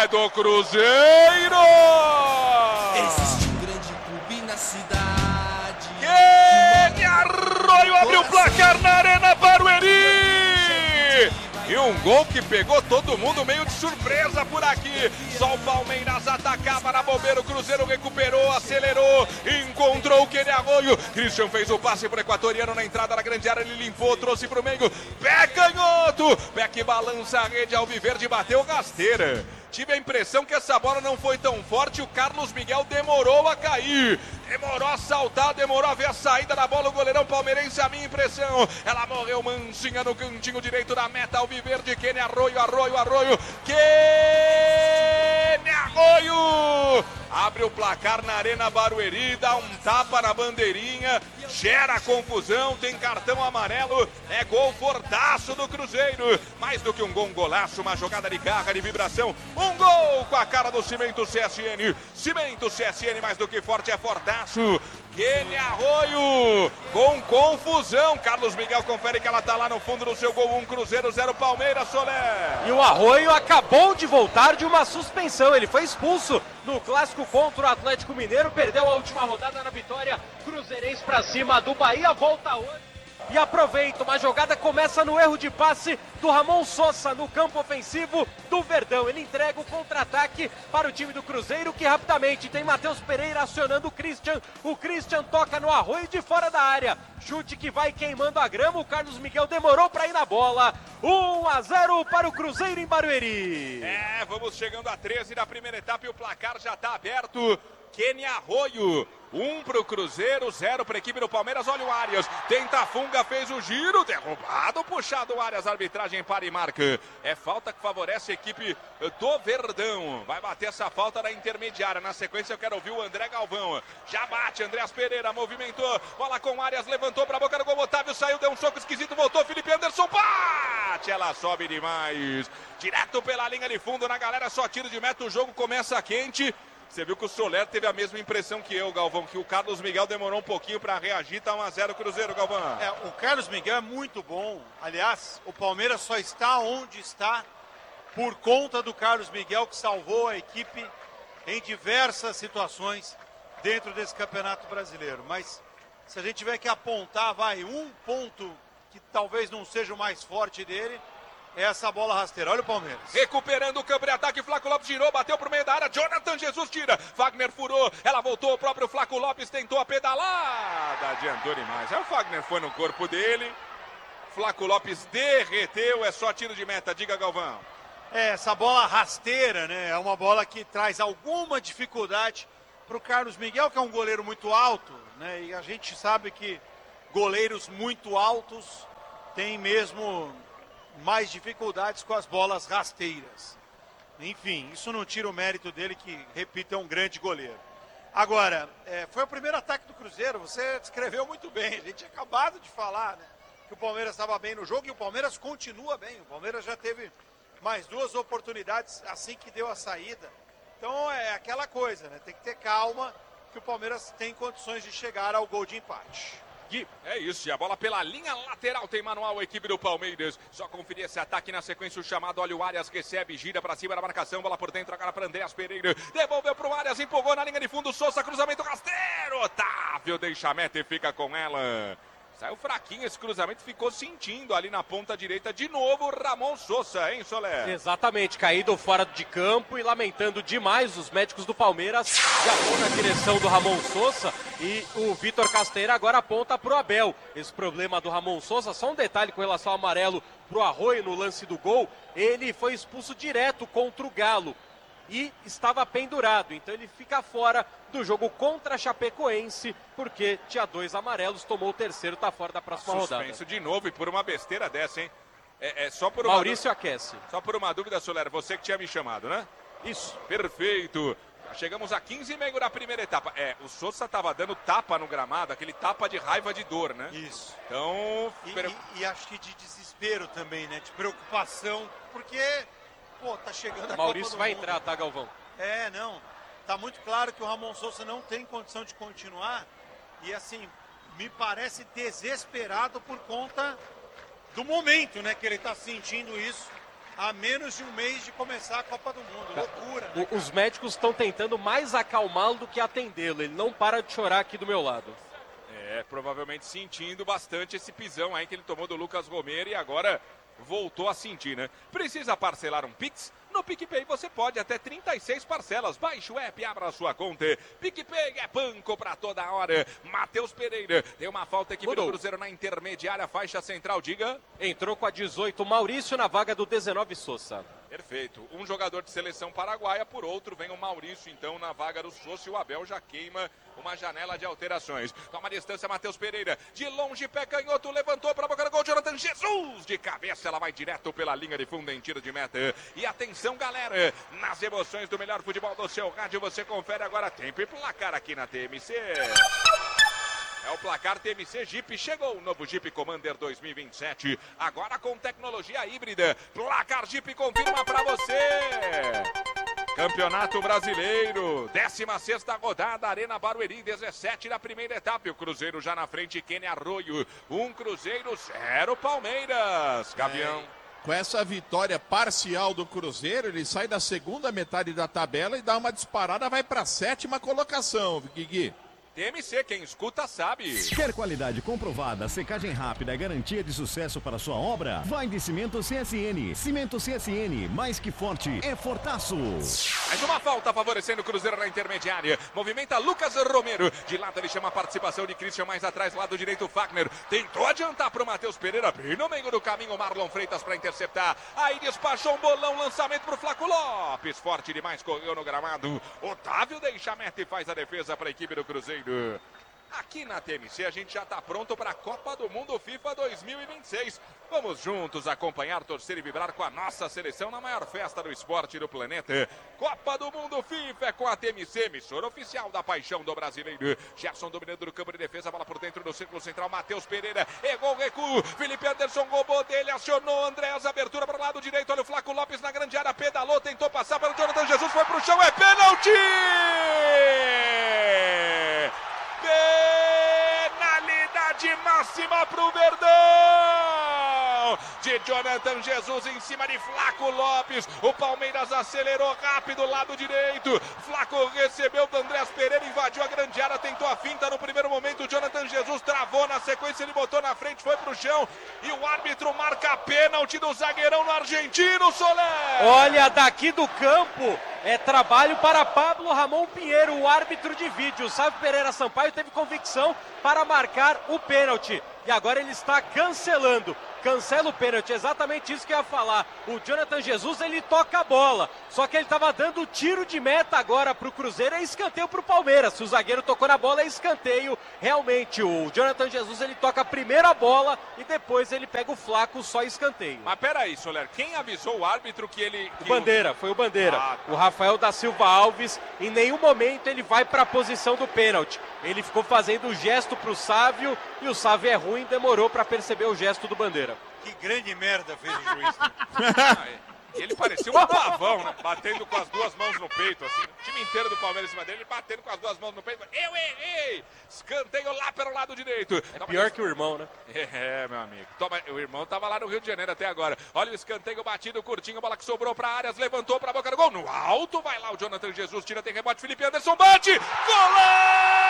é do Cruzeiro! Existe um grande clube na cidade. Kene Arroio abre o placar na Arena Barueri! E um gol que pegou todo mundo meio de surpresa por aqui. Só o Palmeiras atacava na bobeira, o Cruzeiro recuperou, acelerou, encontrou o Kene Arroio. Christian fez o passe pro equatoriano na entrada da grande área, ele limpou, trouxe pro meio. Pé canhoto, pé que balança a rede, Alviverde bateu rasteira. Tive a impressão que essa bola não foi tão forte, o Carlos Miguel demorou a cair, demorou a saltar, demorou a ver a saída da bola, o goleirão palmeirense, a minha impressão, ela morreu mansinha no cantinho direito da meta, Alviverde, Kene Arroio, Kene Arroio, abre o placar na Arena Barueri, dá um tapa na bandeirinha, gera confusão, tem cartão amarelo, é gol fortaço do Cruzeiro, mais do que um gol, um golaço, uma jogada de garra, de vibração, um gol com a cara do Cimento CSN, Cimento CSN mais do que forte, é fortaço, Kene Arroio, com confusão, Carlos Miguel confere que ela tá lá no fundo do seu gol, 1 Cruzeiro, 0 Palmeiras, Soler. E o Arroio acabou de voltar de uma suspensão, ele foi expulso no clássico contra o Atlético Mineiro, perdeu a última rodada na vitória cruzeirense pra cima do Bahia, volta hoje. E aproveita, uma jogada começa no erro de passe do Ramon Sosa no campo ofensivo do Verdão. Ele entrega o contra-ataque para o time do Cruzeiro, que rapidamente tem Matheus Pereira acionando o Christian. O Christian toca no Arroio de fora da área. Chute que vai queimando a grama, o Carlos Miguel demorou para ir na bola. 1-0 para o Cruzeiro em Barueri. Vamos chegando a 13 da primeira etapa e o placar já está aberto. Kene Arroio, 1 pro Cruzeiro, 0 para a equipe do Palmeiras. Olha o Arias, tenta a funga, fez o giro, derrubado, puxado o Arias, arbitragem para e marca. É falta que favorece a equipe do Verdão. Vai bater essa falta da intermediária. Na sequência eu quero ouvir o André Galvão. Já bate, Andreas Pereira, movimentou, bola com o Arias, levantou para a boca do gol, Otávio saiu, deu um soco esquisito, voltou, Felipe Anderson, bate, ela sobe demais. Direto pela linha de fundo na galera, só tiro de meta, o jogo começa quente. Você viu que o Soler teve a mesma impressão que eu, Galvão, que o Carlos Miguel demorou um pouquinho para reagir, tá 1-0 Cruzeiro, Galvão. O Carlos Miguel é muito bom. Aliás, o Palmeiras só está onde está por conta do Carlos Miguel, que salvou a equipe em diversas situações dentro desse Campeonato Brasileiro. Mas se a gente tiver que apontar, um ponto que talvez não seja o mais forte dele, é essa bola rasteira. Olha o Palmeiras. Recuperando o campo de ataque, Flaco Lopes girou, bateu pro meio da área, Jonathan Jesus tira, Fagner furou, ela voltou, o próprio Flaco Lopes tentou a pedalada, adiantou demais. Aí o Fagner foi no corpo dele, Flaco Lopes derreteu, é só tiro de meta, diga Galvão. Essa bola rasteira, né, é uma bola que traz alguma dificuldade pro Carlos Miguel, que é um goleiro muito alto, né, e a gente sabe que goleiros muito altos têm mesmo mais dificuldades com as bolas rasteiras. Enfim, isso não tira o mérito dele, que, repito, é um grande goleiro. Agora, foi o primeiro ataque do Cruzeiro, você descreveu muito bem, a gente tinha acabado de falar, né, que o Palmeiras estava bem no jogo e o Palmeiras continua bem, o Palmeiras já teve mais 2 oportunidades assim que deu a saída. Então é aquela coisa, né, tem que ter calma, que o Palmeiras tem condições de chegar ao gol de empate. É isso, e a bola pela linha lateral tem manual a equipe do Palmeiras. Só conferir esse ataque na sequência, o chamado, olha o Arias, recebe, gira pra cima da marcação, bola por dentro, agora para Andreas Pereira, devolveu pro Arias, empolgou na linha de fundo, Sousa, cruzamento rasteiro, Otávio deixa a meta e fica com ela. Saiu fraquinho esse cruzamento, ficou sentindo ali na ponta direita de novo Ramon Sosa, hein, Soler? Exatamente, caído fora de campo e lamentando demais, os médicos do Palmeiras já vão na direção do Ramon Sosa e o Vitor Casteira agora aponta pro Abel. Esse problema do Ramon Sosa, só um detalhe com relação ao amarelo pro Arroio no lance do gol, ele foi expulso direto contra o Galo e estava pendurado, então ele fica fora do jogo contra a Chapecoense, porque tinha 2 amarelos, tomou o terceiro, tá fora da próxima rodada. Suspenso de novo e por uma besteira dessa, hein? Só por uma Maurício aquece. Só por uma dúvida, Soler, você que tinha me chamado, né? Isso. Perfeito. Chegamos a 15,5 da primeira etapa. O Sousa tava dando tapa no gramado, aquele tapa de raiva, de dor, né? Isso. Então... E acho que de desespero também, né? De preocupação, porque... tá chegando a Maurício Copa do vai Mundo. entrar, tá, Galvão? Não. Tá muito claro que o Ramon Sosa não tem condição de continuar. E assim, me parece desesperado por conta do momento, né? Que ele tá sentindo isso a menos de um mês de começar a Copa do Mundo. Loucura, né? Os médicos estão tentando mais acalmá-lo do que atendê-lo. Ele não para de chorar aqui do meu lado. Provavelmente sentindo bastante esse pisão aí que ele tomou do Lucas Romero e agora voltou a sentir, né? Precisa parcelar um Pix? No PicPay você pode até 36 parcelas. Baixe o app e abra a sua conta. PicPay é banco pra toda hora. Matheus Pereira tem uma falta aqui do Cruzeiro na intermediária, faixa central, diga. Entrou com a 18, Maurício na vaga do 19, Sousa. Perfeito. Um jogador de seleção paraguaia, por outro vem o Maurício, então, na vaga do Sousa, e o Abel já queima uma janela de alterações. Toma a distância, Matheus Pereira. De longe, pé canhoto, levantou para a boca do gol, Jonathan Jesus. De cabeça, ela vai direto pela linha de fundo em tiro de meta. E atenção, galera, nas emoções do melhor futebol do seu rádio, você confere agora tempo e placar aqui na TMC. É o placar TMC Jeep. Chegou o novo Jeep Commander 2027. Agora com tecnologia híbrida. Placar Jeep confirma pra você. Campeonato Brasileiro. 16ª rodada. Arena Barueri. 17 na primeira etapa. E o Cruzeiro já na frente. Kenny Arroio. 1 Cruzeiro, 0 Palmeiras. Gavião. Com essa vitória parcial do Cruzeiro, ele sai da segunda metade da tabela e dá uma disparada. Vai pra 7ª colocação, Guigui. TMC, quem escuta sabe. Quer qualidade comprovada, secagem rápida e garantia de sucesso para sua obra? Vai de Cimento CSN. Cimento CSN, mais que forte, é fortaço. Mais uma falta favorecendo o Cruzeiro na intermediária. Movimenta Lucas Romero. De lado ele chama a participação de Christian, mais atrás, lado direito, Fagner. Tentou adiantar para o Matheus Pereira. Bem no meio do caminho, Marlon Freitas para interceptar. Aí despachou um bolão, lançamento para o Flaco Lopes. Forte demais, correu no gramado. Otávio deixa a meta e faz a defesa para a equipe do Cruzeiro. Aqui na TMC a gente já está pronto para a Copa do Mundo FIFA 2026. Vamos juntos acompanhar, torcer e vibrar com a nossa seleção na maior festa do esporte do planeta. Copa do Mundo FIFA é com a TMC, emissora oficial da paixão do brasileiro. Gerson dominando no campo de defesa, bola por dentro do círculo central, Matheus Pereira, errou o recuo, Felipe Anderson roubou dele, acionou Andréas, abertura para o lado direito, olha o Flaco Lopes na grande área, pedalou, tentou passar pelo Jonathan Jesus, foi para o chão, é pênalti! Penalidade máxima pro Verdão! De Jonathan Jesus em cima de Flaco Lopes. O Palmeiras acelerou rápido, lado direito. Flaco recebeu do Andréas Pereira, invadiu a grande área, tentou a finta no primeiro momento. O Jonathan Jesus travou, na sequência ele botou na frente, foi pro chão. E o árbitro marca pênalti do zagueirão no argentino, Soler! Olha, daqui do campo é trabalho para Pablo Ramon Pinheiro, o árbitro de vídeo. Sávio Pereira Sampaio teve convicção para marcar o pênalti. E agora ele está cancelando. Cancela o pênalti, exatamente isso que eu ia falar. O Jonathan Jesus, ele toca a bola. Só que ele estava dando tiro de meta agora para o Cruzeiro. É escanteio para o Palmeiras. Se o zagueiro tocou na bola, é escanteio. Realmente, o Jonathan Jesus, ele toca primeiro a bola e depois ele pega o Flaco, só escanteio. Mas peraí, Soler, quem avisou o árbitro que ele... O Bandeira, foi o Bandeira. O Rafael da Silva Alves, em nenhum momento ele vai para a posição do pênalti. Ele ficou fazendo o gesto para o Sávio e o Sávio é ruim, demorou para perceber o gesto do Bandeira. Que grande merda fez o juiz. Né? Ele parecia um pavão, né? Batendo com as duas mãos no peito, assim. O time inteiro do Palmeiras em cima dele, batendo com as duas mãos no peito. Eu errei! Escanteio lá pelo lado direito. É pior que o irmão, né? É, meu amigo. Toma, o irmão tava lá no Rio de Janeiro até agora. Olha o escanteio batido, curtinho, bola que sobrou pra Arias, levantou pra boca do gol. No alto, vai lá o Jonathan Jesus, tira, tem rebote, Felipe Anderson, bate! Golaço!